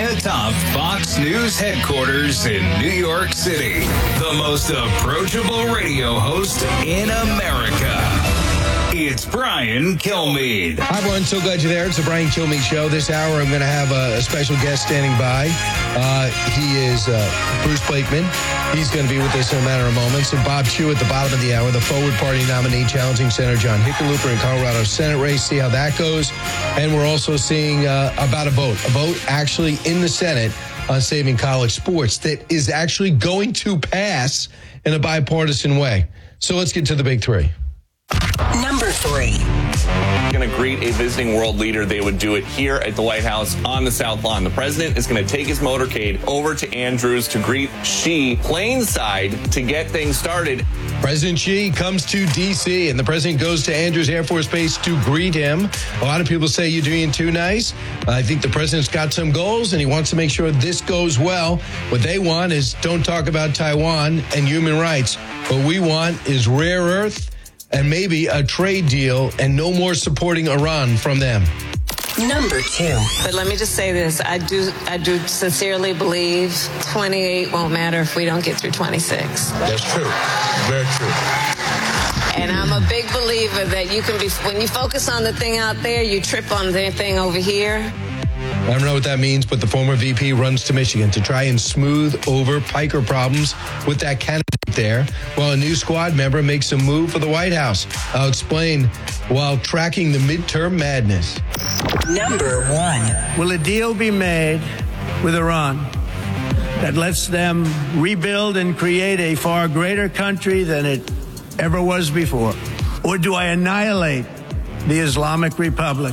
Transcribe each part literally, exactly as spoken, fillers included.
atop Fox News headquarters in New York City, the most approachable radio host in America. It's Brian Kilmeade. Hi, everyone. So glad you're there. It's the Brian Kilmeade Show. This hour, I'm going to have a, a special guest standing by. Uh, he is uh, Bruce Blakeman. He's going to be with us in a matter of moments. And Bob Chew at the bottom of the hour, the Forward Party nominee challenging Senator John Hickenlooper in Colorado Senate race. See how that goes. And we're also seeing uh, about a vote, a vote actually in the Senate on saving college sports that is actually going to pass in a bipartisan way. So let's get to the big three. Number three. Going to greet a visiting world leader. They would do it here at the White House on the South Lawn. The president is going to take his motorcade over to Andrews to greet Xi planeside to get things started. President Xi comes to D C and the president goes to Andrews Air Force Base to greet him. A lot of people say you're doing too nice. I think the president's got some goals and he wants to make sure this goes well. What they want is don't talk about Taiwan and human rights. What we want is rare earth and maybe a trade deal and no more supporting Iran from them. Number two. But let me just say this. I do I do sincerely believe twenty-eight won't matter if we don't get through twenty-six. That's true. Very true. And I'm a big believer that you can be, when you focus on the thing out there, you trip on the thing over here. I don't know what that means, but the former V P runs to Michigan to try and smooth over piker problems with that candidate there, while a new squad member makes a move for the White House. I'll explain while tracking the midterm madness. Number one. Will a deal be made with Iran that lets them rebuild and create a far greater country than it ever was before? Or do I annihilate the Islamic Republic?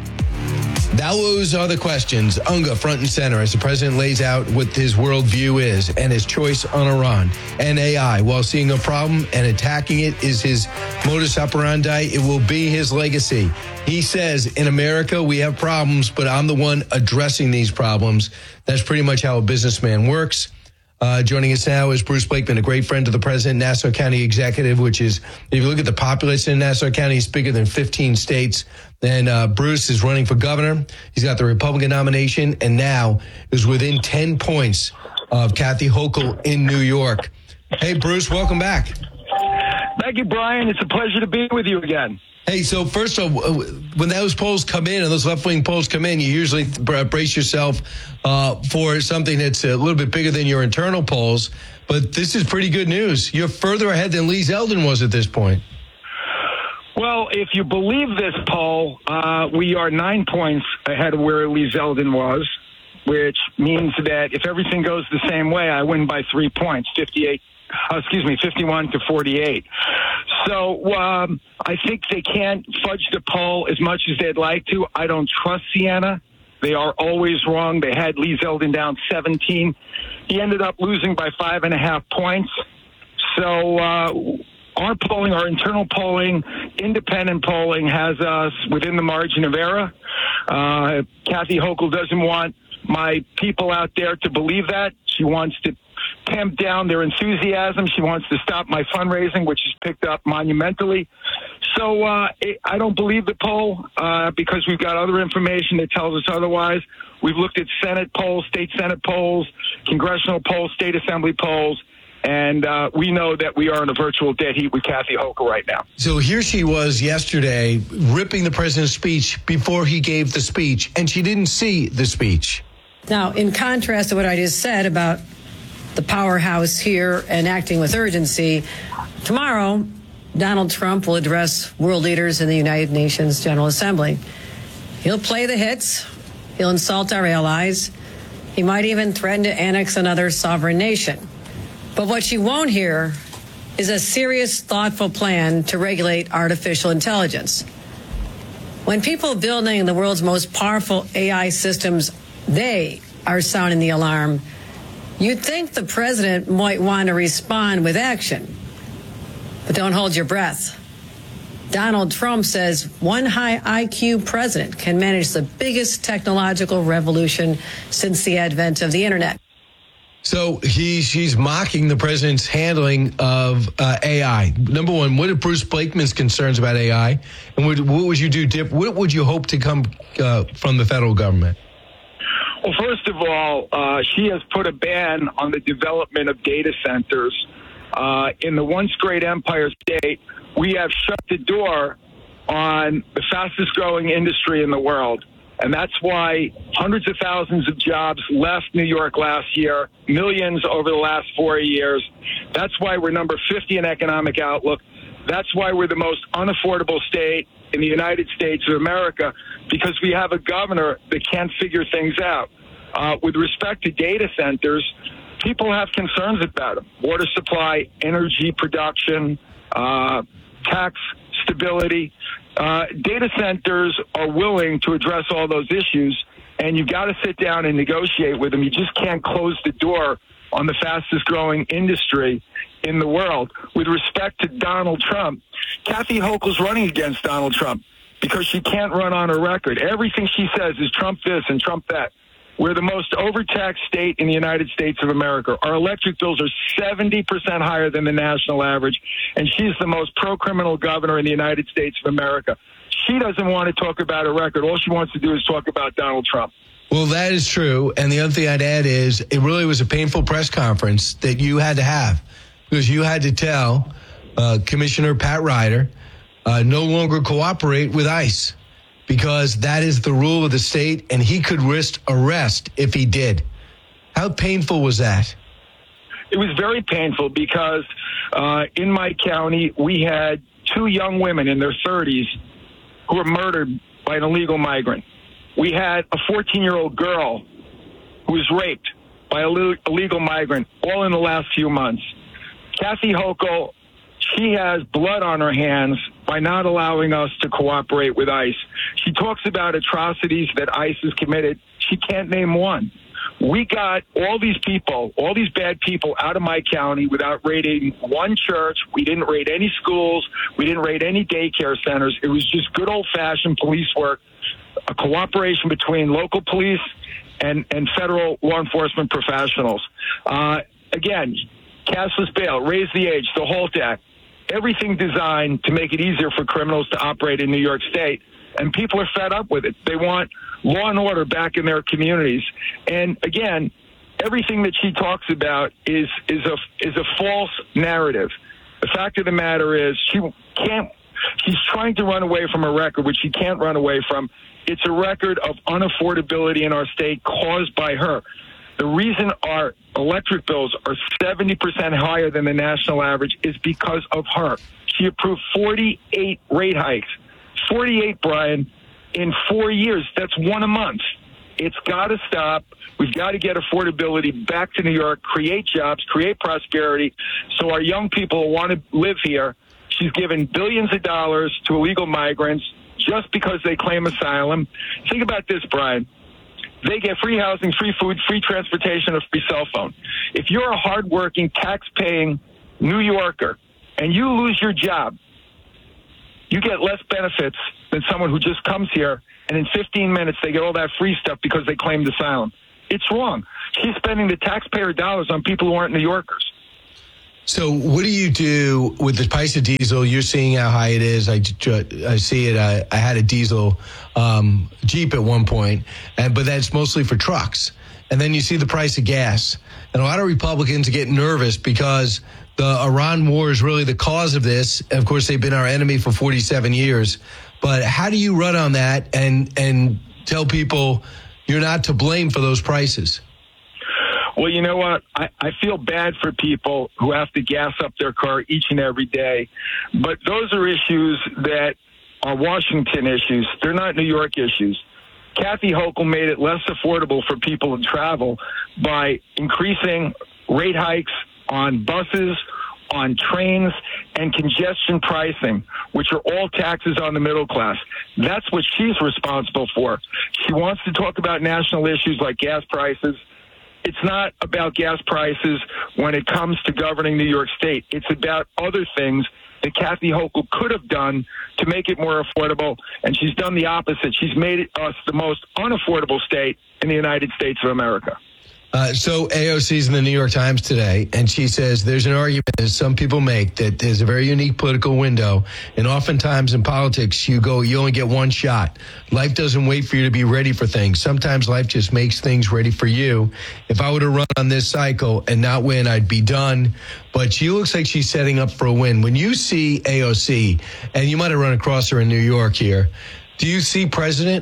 Those are the questions. Unga front and center as the president lays out what his worldview is and his choice on Iran and A I. While seeing a problem and attacking it is his modus operandi, it will be his legacy. He says, in America, we have problems, but I'm the one addressing these problems. That's pretty much how a businessman works. Uh, joining us now is Bruce Blakeman, a great friend of the president, Nassau County executive, which is, if you look at the population in Nassau County, it's bigger than fifteen states. And uh, Bruce is running for governor. He's got the Republican nomination and now is within ten points of Kathy Hochul in New York. Hey, Bruce, welcome back. Thank you, Brian. It's a pleasure to be with you again. Hey, so first of all, when those polls come in and those left-wing polls come in, you usually brace yourself uh, for something that's a little bit bigger than your internal polls. But this is pretty good news. You're further ahead than Lee Zeldin was at this point. Well, if you believe this poll, uh, we are nine points ahead of where Lee Zeldin was, which means that if everything goes the same way, I win by three points, fifty-eight. Uh, excuse me, fifty-one to forty-eight. So um, I think they can't fudge the poll as much as they'd like to. I don't trust Siena. They are always wrong. They had Lee Zeldin down seventeen. He ended up losing by five and a half points. So uh, our polling, our internal polling, independent polling has us within the margin of error. Uh, Kathy Hochul doesn't want my people out there to believe that. She wants to tamp down their enthusiasm. She wants to stop my fundraising, which is picked up monumentally. So uh, it, I don't believe the poll uh, because we've got other information that tells us otherwise. We've looked at Senate polls, state Senate polls, congressional polls, state assembly polls, and uh, we know that we are in a virtual dead heat with Kathy Hochul right now. So here she was yesterday ripping the president's speech before he gave the speech, and she didn't see the speech. Now, in contrast to what I just said about the powerhouse here and acting with urgency, tomorrow, Donald Trump will address world leaders in the United Nations General Assembly. He'll play the hits. He'll insult our allies. He might even threaten to annex another sovereign nation. But what you won't hear is a serious, thoughtful plan to regulate artificial intelligence. When people building the world's most powerful A I systems, they are sounding the alarm, you'd think the president might want to respond with action. But don't hold your breath. Donald Trump says one high I Q president can manage the biggest technological revolution since the advent of the internet. So he, she's mocking the president's handling of uh, A I. Number one, what are Bruce Blakeman's concerns about A I? And what, what would you do? Dip, what would you hope to come uh, from the federal government? Well, first of all, uh, she has put a ban on the development of data centers. Uh, in the once great empire state, we have shut the door on the fastest growing industry in the world. And that's why hundreds of thousands of jobs left New York last year, millions over the last four years. That's why we're number fifty in economic outlook. That's why we're the most unaffordable state in the United States of America, because we have a governor that can't figure things out. Uh, with respect to data centers, people have concerns about them. Water supply, energy production, uh, tax stability. Uh, data centers are willing to address all those issues, and you've got to sit down and negotiate with them. You just can't close the door on the fastest growing industry in the world. With respect to Donald Trump, Kathy Hochul's running against Donald Trump because she can't run on her record. Everything she says is Trump this and Trump that. We're the most overtaxed state in the United States of America. Our electric bills are seventy percent higher than the national average, and she's the most pro-criminal governor in the United States of America. She doesn't want to talk about her record. All she wants to do is talk about Donald Trump. Well, that is true. And the other thing I'd add is it really was a painful press conference that you had to have, because you had to tell uh, Commissioner Pat Ryder uh, no longer cooperate with ICE, because that is the rule of the state, and he could risk arrest if he did. How painful was that? It was very painful because uh, in my county, we had two young women in their thirties who were murdered by an illegal migrant. We had a fourteen-year-old girl who was raped by an illegal migrant, all in the last few months. Kathy Hochul, she has blood on her hands by not allowing us to cooperate with ICE. She talks about atrocities that ICE has committed. She can't name one. We got all these people, all these bad people out of my county without raiding one church. We didn't raid any schools. We didn't raid any daycare centers. It was just good old-fashioned police work, a cooperation between local police and, and federal law enforcement professionals. Uh, again, cashless bail, raise the age, the HALT Act, everything designed to make it easier for criminals to operate in New York State. And people are fed up with it. They want law and order back in their communities. And again, everything that she talks about is is a is a false narrative. The fact of the matter is she can't she's trying to run away from a record which she can't run away from. It's a record of unaffordability in our state caused by her. The reason our electric bills are seventy percent higher than the national average is because of her. She approved forty-eight rate hikes. forty-eight, Brian, in four years. That's one a month. It's got to stop. We've got to get affordability back to New York, create jobs, create prosperity, so our young people want to live here. She's given billions of dollars to illegal migrants just because they claim asylum. Think about this, Brian. They get free housing, free food, free transportation, a free cell phone. If you're a hardworking, tax-paying New Yorker and you lose your job, you get less benefits than someone who just comes here, and in fifteen minutes they get all that free stuff because they claimed asylum. It's wrong. She's spending the taxpayer dollars on people who aren't New Yorkers. So what do you do with the price of diesel? You're seeing how high it is. I, I see it. I, I had a diesel um, Jeep at one point, and but that's mostly for trucks. And then you see the price of gas. And a lot of Republicans get nervous because the Iran war is really the cause of this. Of course, they've been our enemy for forty-seven years. But how do you run on that and and tell people you're not to blame for those prices? Well, you know what? I, I feel bad for people who have to gas up their car each and every day. But those are issues that are Washington issues. They're not New York issues. Kathy Hochul made it less affordable for people to travel by increasing rate hikes on buses, on trains, and congestion pricing, which are all taxes on the middle class. That's what she's responsible for. She wants to talk about national issues like gas prices. It's not about gas prices when it comes to governing New York State. It's about other things that Kathy Hochul could have done to make it more affordable, and she's done the opposite. She's made us the most unaffordable state in the United States of America. Uh, so A O C's in the New York Times today, and she says there's an argument that some people make that there's a very unique political window, and oftentimes in politics you go, you only get one shot. Life doesn't wait for you to be ready for things. Sometimes life just makes things ready for you. If I were to run on this cycle and not win, I'd be done. But she looks like she's setting up for a win. When you see A O C, and you might have run across her in New York here, do you see president?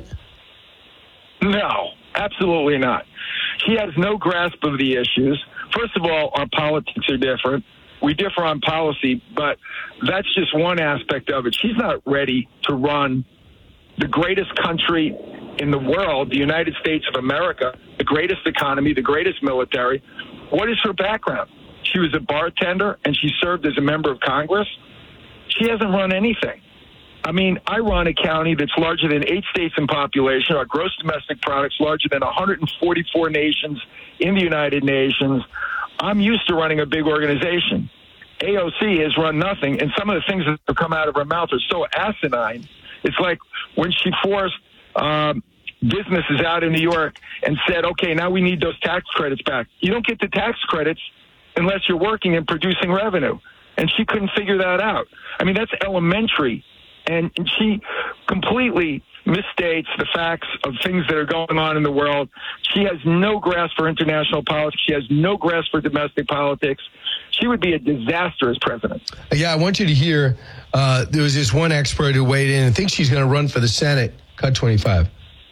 No, absolutely not. She has no grasp of the issues. First of all, our politics are different. We differ on policy, but that's just one aspect of it. She's not ready to run the greatest country in the world, the United States of America, the greatest economy, the greatest military. What is her background? She was a bartender, and she served as a member of Congress. She hasn't run anything. I mean, I run a county that's larger than eight states in population. Our gross domestic product's larger than one hundred forty-four nations in the United Nations. I'm used to running a big organization. A O C has run nothing, and some of the things that have come out of her mouth are so asinine. It's like when she forced um, businesses out in New York and said, okay, now we need those tax credits back. You don't get the tax credits unless you're working and producing revenue. And she couldn't figure that out. I mean, that's elementary. And she completely misstates the facts of things that are going on in the world. She has no grasp for international politics. She has no grasp for domestic politics. She would be a disaster as president. Yeah, I want you to hear, uh, there was this one expert who weighed in and thinks she's going to run for the Senate. Cut twenty-five.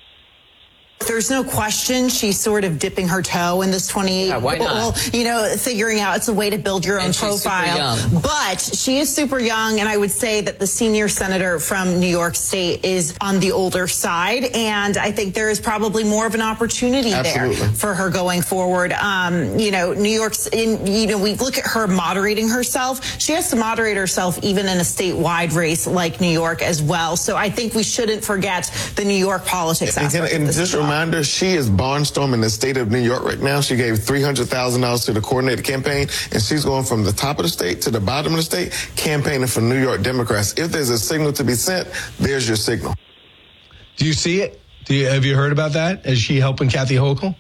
There's no question she's sort of dipping her toe in this twenty-eight. Yeah, why not? Well, you know, figuring out it's a way to build your own and she's profile. Super young. But she is super young, and I would say that the senior senator from New York State is on the older side, and I think there is probably more of an opportunity Absolutely. there for her going forward. Um, you know, New York's in. You know, we look at her moderating herself. She has to moderate herself even in a statewide race like New York as well. So I think we shouldn't forget the New York politics And, aspect. and, and of this just a reminder, she is barnstorming the state of New York right now. She gave three hundred thousand dollars to the coordinated campaign, and she's going from the top of the state to the bottom of the state, campaigning for New York Democrats. If there's a signal to be sent, there's your signal. Do you see it? Do you, have you heard about that? Is she helping Kathy Hochul?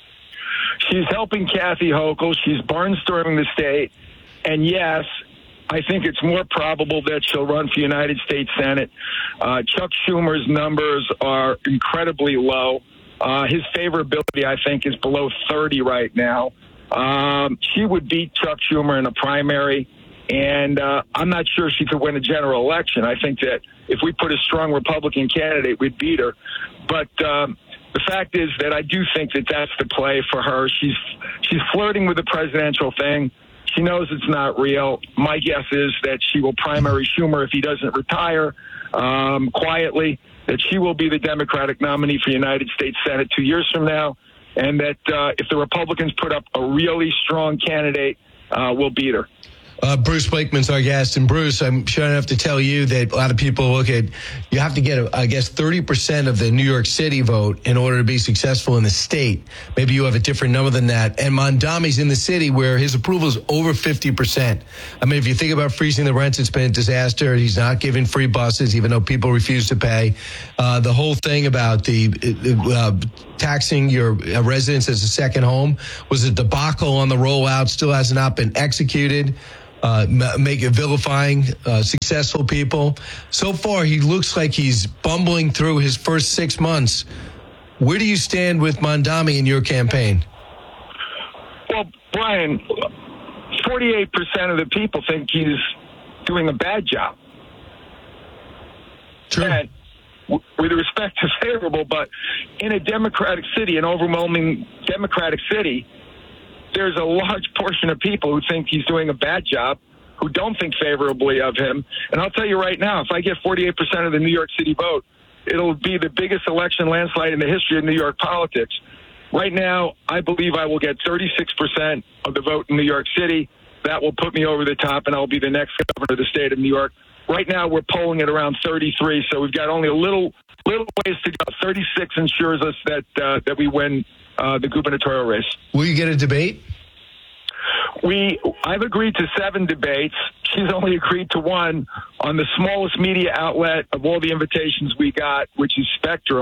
She's helping Kathy Hochul. She's barnstorming the state. And yes, I think it's more probable that she'll run for United States Senate. Uh, Chuck Schumer's numbers are incredibly low. Uh, his favorability, I think, is below thirty right now. Um, she would beat Chuck Schumer in a primary, and uh, I'm not sure she could win a general election. I think that if we put a strong Republican candidate, we'd beat her. But um, the fact is that I do think that that's the play for her. She's she's flirting with the presidential thing. She knows it's not real. My guess is that she will primary Schumer if he doesn't retire um, quietly, that she will be the Democratic nominee for United States Senate two years from now, and that uh, if the Republicans put up a really strong candidate, uh, we'll beat her. Uh, Bruce Blakeman's our guest. And Bruce, I'm sure I don't have to tell you that a lot of people look at, you have to get, I guess, thirty percent of the New York City vote in order to be successful in the state. Maybe you have a different number than that. And Mondami's in the city where his approval is over fifty percent. I mean, if you think about freezing the rents, it's been a disaster. He's not giving free buses, even though people refuse to pay. Uh, the whole thing about the uh, taxing your residents as a second home was a debacle on the rollout, still has not been executed. Uh, make it vilifying uh, successful people. So far, he looks like he's bumbling through his first six months. Where do you stand with Mondami in your campaign? Well, Brian, forty-eight percent of the people think he's doing a bad job. True. And w- with respect to favorable, but in a Democratic city, an overwhelming Democratic city, there's a large portion of people who think he's doing a bad job, who don't think favorably of him. And I'll tell you right now, if I get forty-eight percent of the New York City vote, it'll be the biggest election landslide in the history of New York politics. Right now, I believe I will get thirty-six percent of the vote in New York City. That will put me over the top, and I'll be the next governor of the state of New York. Right now, we're polling at around thirty-three, so we've got only a little little ways to go. thirty-six ensures us that uh, that we win uh, the gubernatorial race. Will you get a debate? We, I've agreed to seven debates. She's only agreed to one on the smallest media outlet of all the invitations we got, which is Spectrum.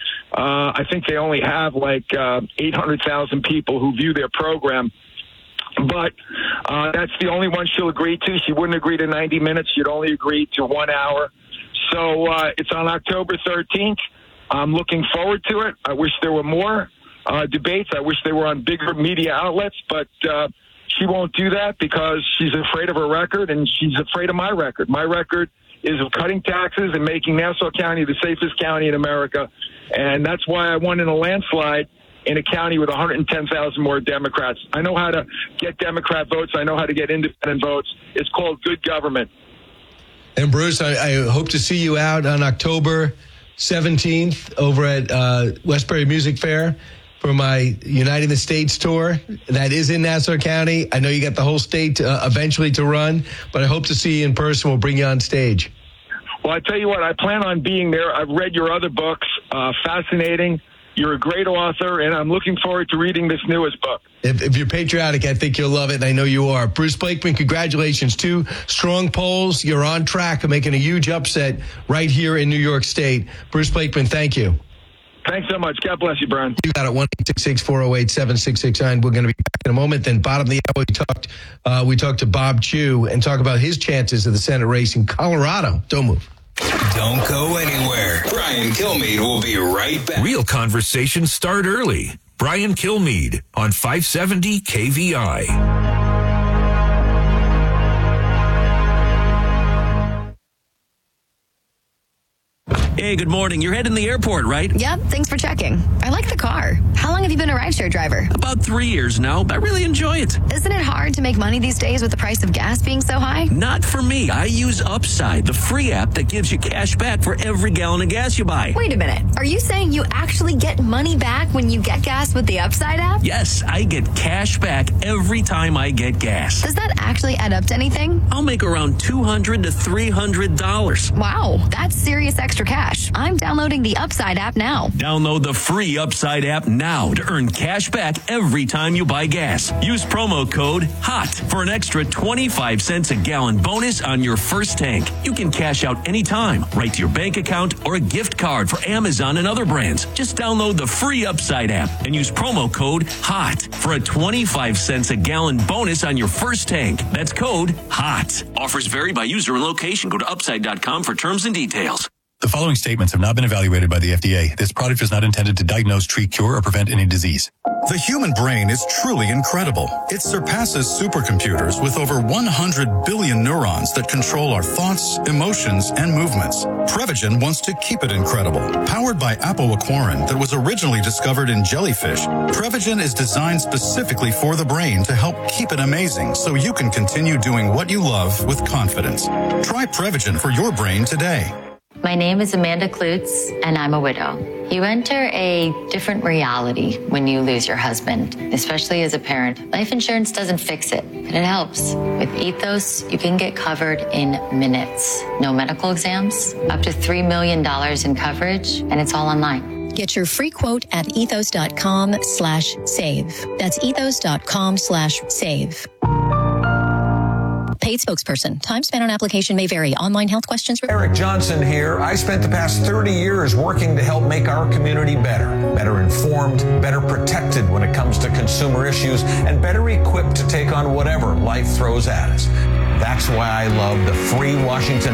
Uh, I think they only have like uh, eight hundred thousand people who view their program. But uh, that's the only one she'll agree to. She wouldn't agree to ninety minutes. She'd only agree to one hour. So uh, it's on October thirteenth. I'm looking forward to it. I wish there were more uh, debates. I wish they were on bigger media outlets, but uh, she won't do that because she's afraid of her record, and she's afraid of my record. My record is of cutting taxes and making Nassau County the safest county in America, and that's why I won in a landslide in a county with one hundred ten thousand more Democrats. I know how to get Democrat votes. I know how to get independent votes. It's called good government. And Bruce, I, I hope to see you out on October seventeenth over at uh, Westbury Music Fair for my Uniting the States tour. That is in Nassau County. I know you got the whole state uh, eventually to run, but I hope to see you in person. We'll bring you on stage. Well, I tell you what, I plan on being there. I've read your other books. Uh, fascinating. You're a great author, and I'm looking forward to reading this newest book. If, if you're patriotic, I think you'll love it, and I know you are. Bruce Blakeman, congratulations. Two strong polls. You're on track of making a huge upset right here in New York State. Bruce Blakeman, thank you. Thanks so much. God bless you, Brian. You got it. one eight six six, four oh eight, seven six six nine. We're going to be back in a moment. Then bottom of the hour, we talked, uh, we talked to Bob Chew and talk about his chances of the Senate race in Colorado. Don't move. Don't go anywhere. Brian Kilmeade will be right back. Real conversations start early. Brian Kilmeade on five seventy K V I. Hey, good morning. You're heading to the airport, right? Yep, thanks for checking. I like the car. How long have you been a rideshare driver? About three years now. I really enjoy it. Isn't it hard to make money these days with the price of gas being so high? Not for me. I use Upside, the free app that gives you cash back for every gallon of gas you buy. Wait a minute. Are you saying you actually get money back when you get gas with the Upside app? Yes, I get cash back every time I get gas. Does that actually add up to anything? I'll make around two hundred to three hundred dollars. Wow, that's serious extra cash. I'm downloading the Upside app now. Download the free Upside app now to earn cash back every time you buy gas. Use promo code HOT for an extra twenty-five cents a gallon bonus on your first tank. You can cash out anytime, right to your bank account or a gift card for Amazon and other brands. Just download the free Upside app and use promo code HOT for a twenty-five cents a gallon bonus on your first tank. That's code HOT. Offers vary by user and location. Go to upside dot com for terms and details. The following statements have not been evaluated by the F D A. This product is not intended to diagnose, treat, cure, or prevent any disease. The human brain is truly incredible. It surpasses supercomputers with over one hundred billion neurons that control our thoughts, emotions, and movements. Prevagen wants to keep it incredible. Powered by apoaquarin that was originally discovered in jellyfish, Prevagen is designed specifically for the brain to help keep it amazing so you can continue doing what you love with confidence. Try Prevagen for your brain today. My name is Amanda Klutz, and I'm a widow. You enter a different reality when you lose your husband, especially as a parent. Life insurance doesn't fix it, but it helps. With Ethos, you can get covered in minutes. No medical exams, up to three million dollars in coverage, and it's all online. Get your free quote at ethos.com slash save. That's ethos.com slash save. Paid spokesperson. Time spent on application may vary. Online health questions. Eric Johnson here. I spent the past thirty years working to help make our community better. Better informed, better protected when it comes to consumer issues, and better equipped to take on whatever life throws at us. That's why I love the free Washington